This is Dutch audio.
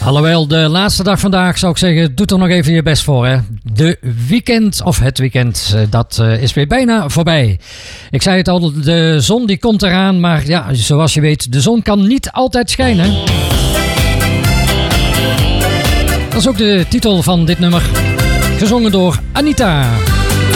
Alhoewel, de laatste dag vandaag zou ik zeggen, doe er nog even je best voor. Hè. De weekend, of het weekend, dat is weer bijna voorbij. Ik zei het al, de zon die komt eraan, maar ja, zoals je weet, de zon kan niet altijd schijnen. Dat is ook de titel van dit nummer, gezongen door Anita.